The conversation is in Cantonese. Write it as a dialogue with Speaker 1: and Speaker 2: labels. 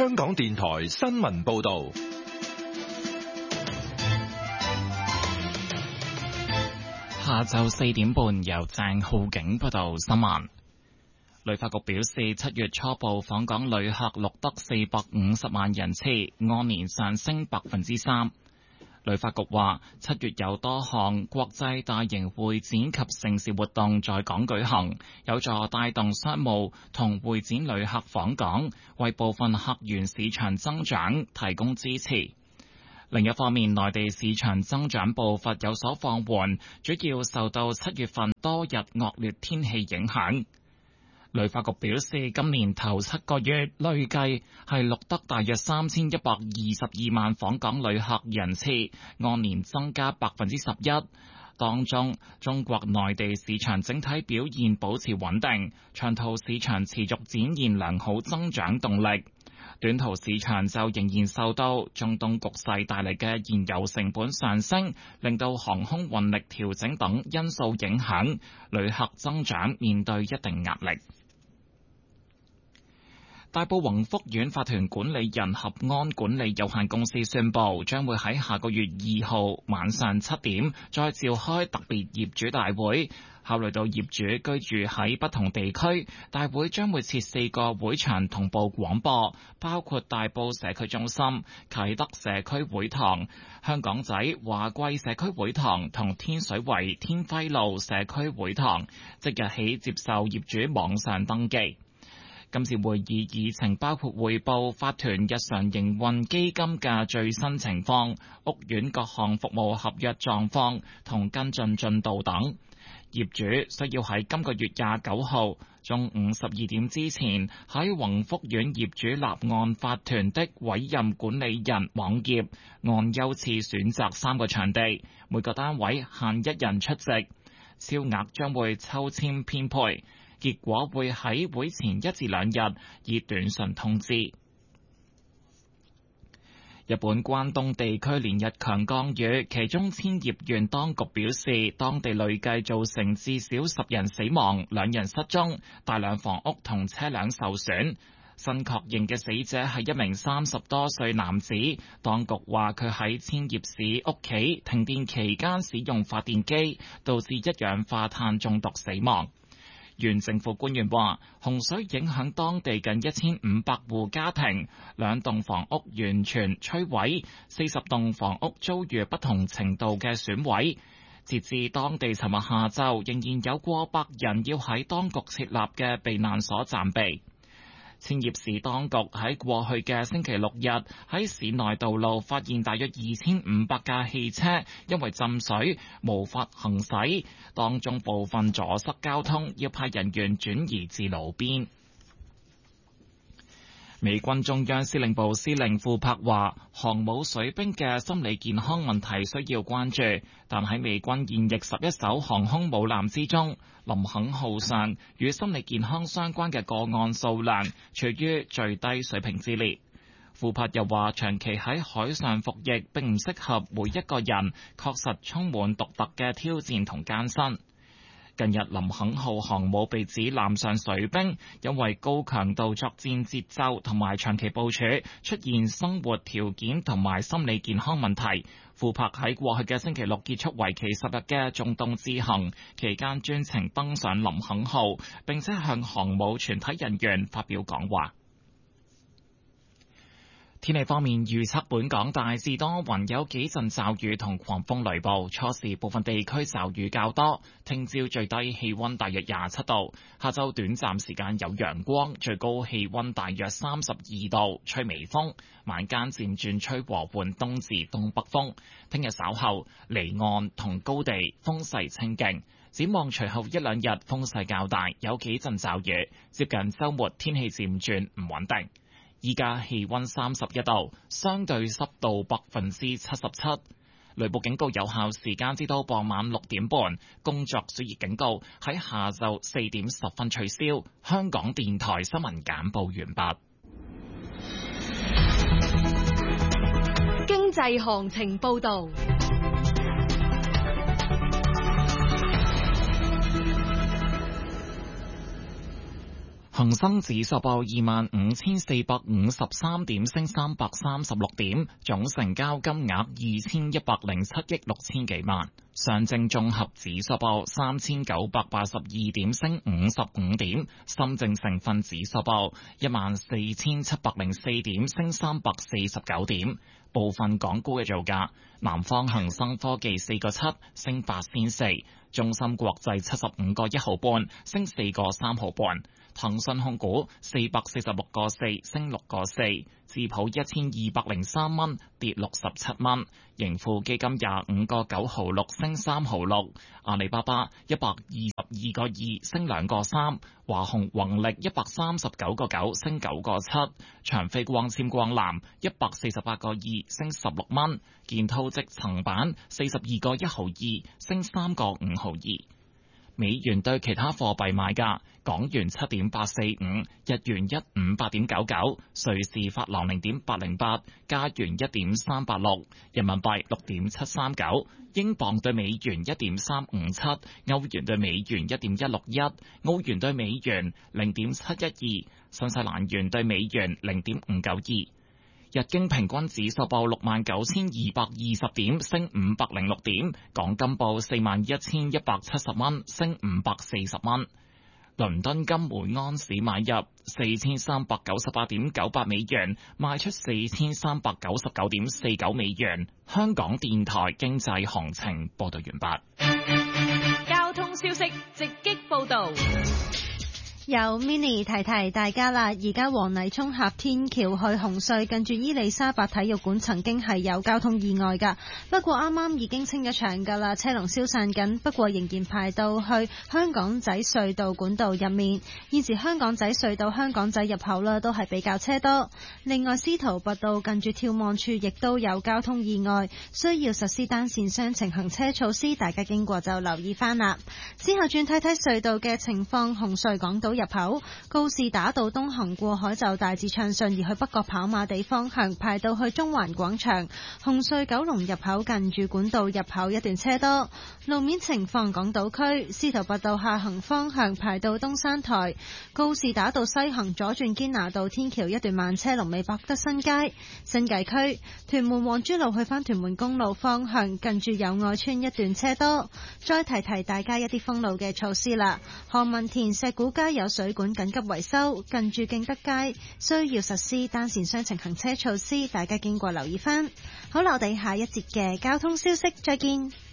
Speaker 1: 香港電台新聞報道。
Speaker 2: 下晝4點半，由鄭浩景報道新聞。旅發局表示，7月初步訪港旅客錄得450萬人次，按年上升3%。旅發局話，7月有多項國際大型會展及盛事活動在港舉行，有助帶動商務同會展旅客訪港，為部分客源市場增長提供支持。另一方面，內地市場增長步伐有所放緩，主要受到7月份多日惡劣天氣影響。旅發局表示，今年頭7個月累計係錄得大約3122萬訪港旅客人次，按年增加11%。當中，中國內地市場整體表現保持穩定，長途市場持續展現良好增長動力。短途市場就仍然受到中東局勢帶嚟嘅燃油成本上升，令到航空運力調整等因素影響，旅客增長面對一定壓力。大埔宏福苑法團管理人合安管理有限公司宣布，將會喺下個月2號晚上7點再召開特別業主大會。考慮到業主居住喺不同地區，大會將會設4個會場同步廣播，包括大埔社區中心、啟德社區會堂、香港仔華貴社區會堂同天水圍天輝路社區會堂，即日起接受業主網上登記。今次會議議程包括匯報法團日常營運基金嘅最新情況、屋苑各項服務合約狀況同跟進進度等。業主需要喺今個月29號中午12點之前喺宏福苑業主立案法團的委任管理人網頁按優次選擇3個場地，每個單位限1人出席，超額將會抽籤編配，結果會喺會前1至2日以短信通知。日本關東地區連日強降雨，其中千葉縣當局表示，當地累計造成至少10人死亡、2人失蹤，大量房屋同車輛受損。新確認嘅死者係一名30多歲男子，當局話佢喺千葉市屋企停電期間使用發電機，導致一氧化碳中毒死亡。縣政府官員話，洪水影響當地近1500戶家庭，2棟房屋完全摧毀，40棟房屋遭遇不同程度嘅損毀。截至當地尋日下晝，仍然有過百人要喺當局設立嘅避難所暫避。千葉市當局喺過去嘅星期6日喺市內道路發現大約2500架汽車因為浸水無法行駛，當中部分阻塞交通，要派人員轉移至路邊。美軍中央司令部司令庫珀話，航母水兵嘅心理健康問題需要關注，但喺美軍現役11艘航空母艦之中，林肯號上與心理健康相關嘅個案數量處於最低水平之列。庫珀又話，長期喺海上服役並唔適合每一個人，確實充滿獨特嘅挑戰同艱辛。近日林肯號航母被指艦上水兵因為高強度作戰節奏同埋長期部署出現生活條件同埋心理健康問題。庫珀喺過去嘅星期6結束為期10日嘅中東之行期間，專程登上林肯號，並且向航母全體人員發表講話。天氣方面，預測本港大致多雲，有幾陣驟雨同狂風雷暴，初時部分地區驟雨較多。聽朝最低氣溫大約27度，下晝短暫時間有陽光，最高氣溫大約32度，吹微風，晚間漸轉吹和緩東至東北風。聽日稍後離岸同高地風勢清勁，展望隨後1-2日風勢較大，有幾陣驟雨，接近週末天氣漸轉唔穩定。依家氣溫31度，相對濕度77%。雷暴警告有效時間至到傍晚6點半，工作暑熱警告喺下晝4點10分取消。香港電台新聞簡報完畢。
Speaker 3: 經濟行情報道。
Speaker 2: 恒生指數報25,453點，升336點，總成交金額2,107億6千幾萬。上證綜合指數報3,982點，升55點。深證成分指數報14,704點，升349點。部分港股嘅造價：南方恒生科技4個7，升8仙4；中芯國際75個1毫半，升4個3毫半。騰訊控股446個4，升6個4，智普1203蚊，跌67蚊，盈富基金25個9毫6，升3毫6，阿里巴巴122個2，升2個3，華虹宏力139個9，升9個7，長飛光纖光纜148個2，升16蚊，建滔積層板42個1毫2，升3個5毫2。美元對其他貨幣買價：港元7.845，日元158.99，瑞士法郎0.808，加元1.386，人民幣6.739，英鎊對美元1.357，歐元對美元1.161，澳元對美元0.712，新西蘭元對美元0.592。日經平均指數報69,220點，升506點。港金報41,170蚊，升540蚊。倫敦金每盎司買入4,398.98美元，賣出4,399.49美元。香港電台經濟行情報道完畢。
Speaker 3: 交通消息直擊報道。
Speaker 4: 由 Mini 提提大家啦，而家黃泥涌峽天橋去紅隧近住伊利沙伯體育館曾經係有交通意外㗎，不過啱啱已經清咗場㗎啦，車龍消散緊，不過仍然排到去香港仔隧道管道入面。現時香港仔隧道香港仔入口啦都係比較車多。另外司徒拔道近住眺望處亦都有交通意外，需要實施單線雙程行車措施，大家經過就留意翻啦。之後轉睇睇隧道嘅情況，紅隧港島入口告士打道東行過海就大致暢順，而去北角跑馬地方向排到去中環廣場。紅隧九龍入口近住管道入口一段車多。路面情況，港島區司徒拔道下行方向排到東山台，告士打道西行左轉堅拿道天橋一段慢車，龍尾百德新街。新界區屯門皇珠路去返屯門公路方向近住友愛村一段車多。再提提大家一啲封路嘅措施啦，何文田石鼓街有水管緊急維修，近住敬德街需要實施單線雙程行車措施，大家經過留意翻。好啦，我哋下一節嘅交通消息再見。